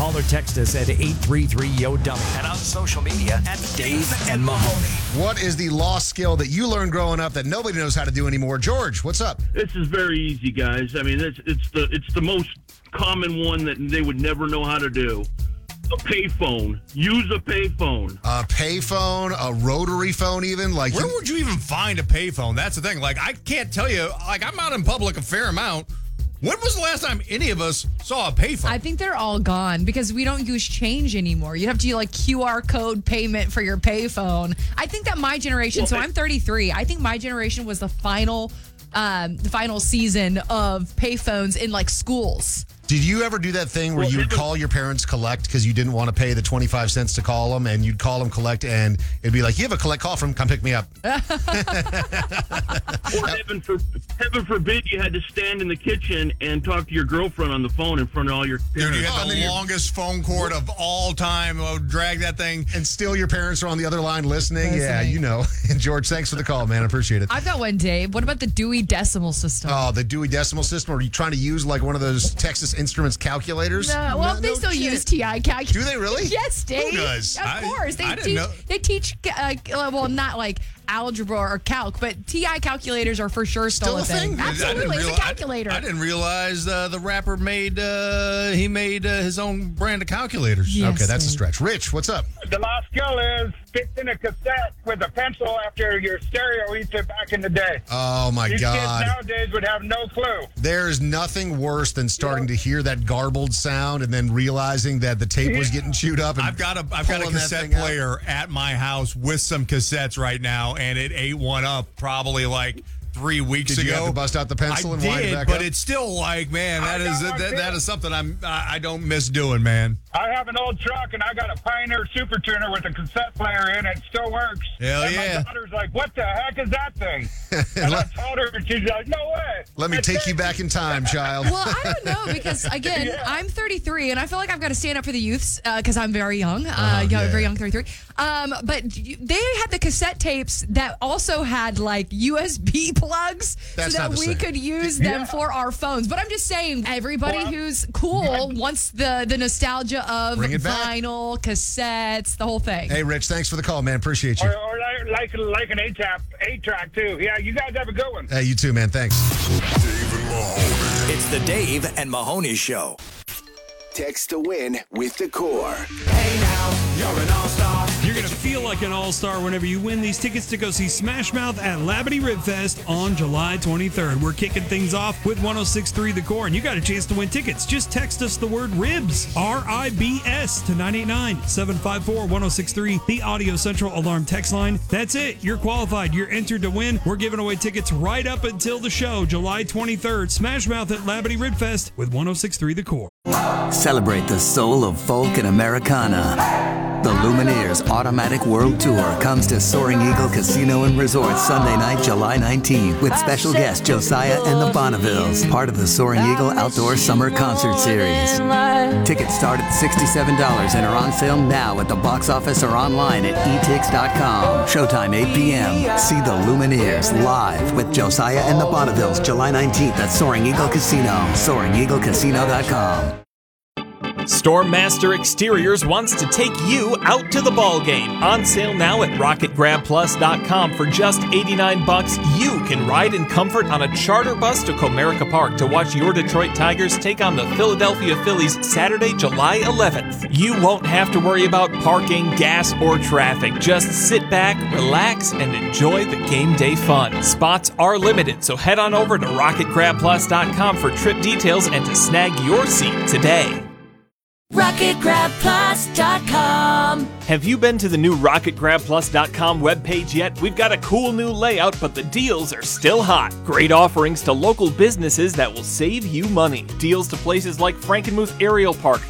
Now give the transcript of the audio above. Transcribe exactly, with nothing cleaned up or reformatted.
Call or text us at eight three three Y O W and on social media at Dave and Mahoney. What is the lost skill that you learned growing up that nobody knows how to do anymore? George, what's up? This is very easy, guys. I mean, it's it's the it's the most common one that they would never know how to do. A payphone. Use a payphone. A payphone, a rotary phone, even like. Where would you even find a payphone? That's the thing. Like, I can't tell you. Like, I'm out in public a fair amount. When was the last time any of us saw a payphone? I think they're all gone because we don't use change anymore. You have to do like Q R code payment for your payphone. I think that my generation. Well, so I'm thirty-three. I think my generation was the final, um, the final season of payphones in like schools. Did you ever do that thing where well, you would call your parents collect because you didn't want to pay the twenty-five cents to call them, and you'd call them collect, and it'd be like, you have a collect call from, come pick me up. Or heaven, for, heaven forbid you had to stand in the kitchen and talk to your girlfriend on the phone in front of all your parents. Dude, you had the longest phone cord of all time. Oh, drag that thing. And still your parents are on the other line listening. listening. Yeah, you know. George, thanks for the call, man. I appreciate it. I've got one, Dave. What about the Dewey Decimal System? Oh, the Dewey Decimal System? Are you trying to use like one of those Texas Instruments calculators? No, well, no, they no still shit. use T I calculators. Do they really? Yes, Dave. Who does? Of I- course. They I didn't teach, know. they teach, uh, well, not like algebra or calc, but T I calculators are for sure still, Still a thing? I- I Absolutely. I didn't It's real- a calculator. I, I didn't realize uh, the rapper made uh, he made uh, his own brand of calculators. Yes, Okay, that's a Dave. stretch. Rich, what's up? The last skill is fixing a cassette with a pencil after your stereo eats it back in the day. Oh, my These God. kids nowadays would have no clue. There's nothing worse than starting to hear that garbled sound and then realizing that the tape was getting chewed up. And I've got a I've got a pulling that cassette thing out. player at my house with some cassettes right now, and it ate one up probably like three weeks Did ago. you have to bust out the pencil I and wind it did, back but up? it's still like, man, that I is got one that, too. that is something I'm I I don't miss doing, man. I have an old truck, and I got a Pioneer Super Tuner with a cassette player in it. It still works. Hell and yeah. my daughter's like, what the heck is that thing? And I told her, and she's like, no way. Let me That's take you it. back in time, child. Well, I don't know because again, Yeah. I'm thirty-three and I feel like I've got to stand up for the youths because I'm very young, uh, Uh-huh, young, yeah. very young, thirty-three. Um, but you- they had the cassette tapes that also had like U S B plugs That's so not that the we same. could use them Yeah. for our phones. But I'm just saying, everybody Well, who's cool wants the the nostalgia of Bring it back. vinyl, cassettes, the whole thing. Hey, Rich, thanks for the call, man. Appreciate you. Or, or like, like, like an eight-track, eight-track, too. Yeah, you guys have a good one. Hey, you too, man. Thanks. It's the Dave and Mahoney Show. Text to win with the core. You're going to feel like an all-star whenever you win these tickets to go see Smash Mouth at Labadee Rib Fest on July twenty-third. We're kicking things off with one oh six point three The Core, and you got a chance to win tickets. Just text us the word RIBS, R I B S, to nine eight nine, seven five four, one oh six three, the Audio Central Alarm text line. That's it. You're qualified. You're entered to win. We're giving away tickets right up until the show, July twenty-third. Smash Mouth at Labadee Rib Fest with one oh six point three The Core. Celebrate the soul of folk and Americana. The Lumineers Automatic World Tour comes to Soaring Eagle Casino and Resort Sunday night, July nineteenth, with special guest Josiah and the Bonnevilles, part of the Soaring Eagle Outdoor Summer Concert Series. Tickets start at sixty-seven dollars and are on sale now at the box office or online at e tix dot com. Showtime eight p.m. See the Lumineers live with Josiah and the Bonnevilles, July nineteenth at Soaring Eagle Casino. soaring eagle casino dot com. Stormmaster Exteriors wants to take you out to the ball game. On sale now at rocket grab plus dot com for just eighty-nine bucks. You can ride in comfort on a charter bus to Comerica Park to watch your Detroit Tigers take on the Philadelphia Phillies Saturday, July eleventh. You won't have to worry about parking, gas, or traffic. Just sit back, relax, and enjoy the game day fun. Spots are limited, so head on over to rocket grab plus dot com for trip details and to snag your seat today. rocket grab plus dot com. Have you been to the new rocket grab plus dot com webpage yet? We've got a cool new layout, but the deals are still hot. Great offerings to local businesses that will save you money. Deals to places like Frankenmuth Aerial Park,